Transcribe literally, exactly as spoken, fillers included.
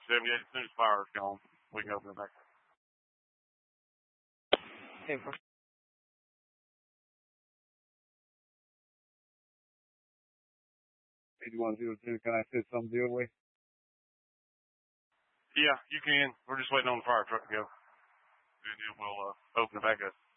seventy-eight. As soon as the fire's gone, we can open it back up. Okay. eighty-one zero two, can I sit some deal with? Yeah, you can. We're just waiting on the fire truck to go. We'll uh, open it back up.